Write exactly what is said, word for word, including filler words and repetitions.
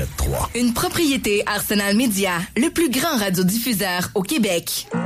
trois. Une propriété Arsenal Média, le plus grand radiodiffuseur au Québec.